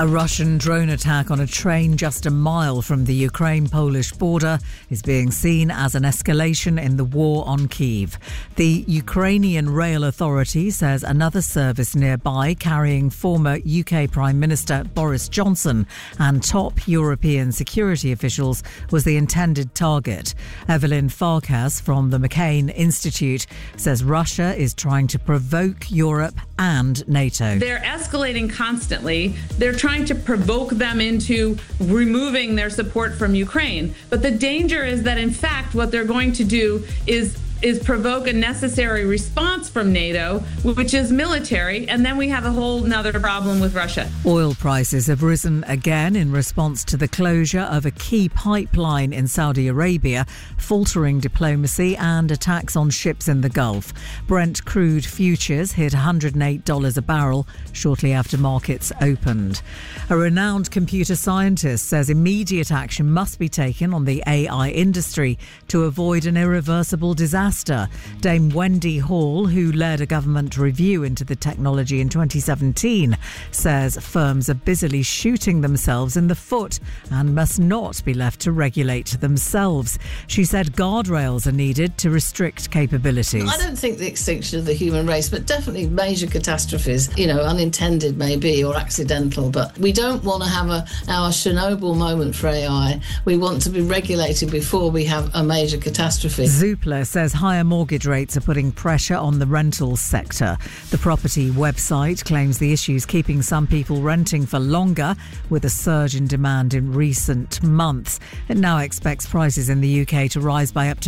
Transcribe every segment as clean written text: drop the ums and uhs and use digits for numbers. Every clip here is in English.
A Russian drone attack on a train just a mile from the Ukraine-Polish border is being seen as an escalation in the war on Kyiv. The Ukrainian Rail Authority says another service nearby carrying former UK Prime Minister Boris Johnson and top European security officials was the intended target. Evelyn Farkas from the McCain Institute says Russia is trying to provoke Europe and NATO. They're escalating constantly. They're trying to provoke them into removing their support from Ukraine. But the danger is that, in fact, what they're going to do is provoke a necessary response from NATO, which is military, and then we have a whole nother problem with Russia. Oil prices have risen again in response to the closure of a key pipeline in Saudi Arabia, faltering diplomacy and attacks on ships in the Gulf. Brent crude futures hit $108 a barrel shortly after markets opened. A renowned computer scientist says immediate action must be taken on the AI industry to avoid an irreversible disaster. Dame Wendy Hall, who led a government review into the technology in 2017, says firms are busily shooting themselves in the foot and must not be left to regulate themselves. She said guardrails are needed to restrict capabilities. I don't think the extinction of the human race, but definitely major catastrophes, unintended maybe or accidental, but we don't want to have our Chernobyl moment for AI. We want to be regulated before we have a major catastrophe. Zoopla says higher mortgage rates are putting pressure on the rental sector. The property website claims the issue's keeping some people renting for longer, with a surge in demand in recent months. It now expects prices in the UK to rise by up to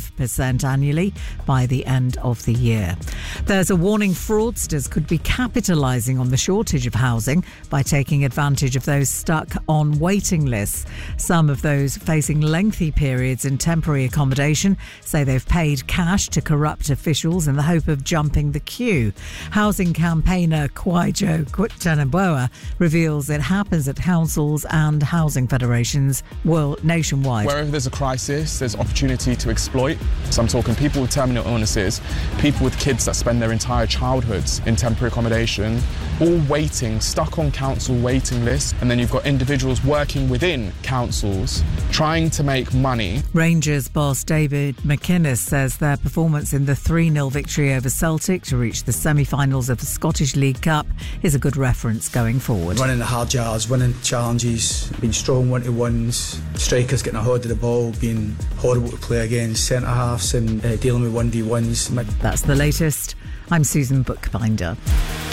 5% annually by the end of the year. There's a warning fraudsters could be capitalising on the shortage of housing by taking advantage of those stuck on waiting lists. Some of those facing lengthy periods in temporary accommodation say they've paid cash to corrupt officials in the hope of jumping the queue. Housing campaigner Kwaijo Tanabua reveals it happens at councils and housing federations nationwide. Wherever there's a crisis, there's opportunity to exploit. So I'm talking people with terminal illnesses, people with kids that spend their entire childhoods in temporary accommodation, all waiting, stuck on council waiting lists. And then you've got individuals working within councils trying to make money. Rangers boss David McInnes says their performance in the 3-0 victory over Celtic to reach the semi-finals of the Scottish League Cup is a good reference going forward. Running the hard yards, winning challenges, being strong one-to-ones, strikers getting a hold of the ball, being horrible to play against, centre-halves and dealing with 1v1s. That's the latest. I'm Susan Bookbinder.